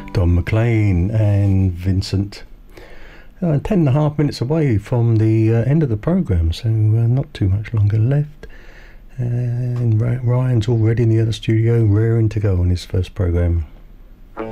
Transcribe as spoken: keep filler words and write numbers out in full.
Don McLean and Vincent. Uh, ten and a half minutes away from the uh, end of the programme, so uh, not too much longer left. And Ryan's already in the other studio, raring to go on his first programme.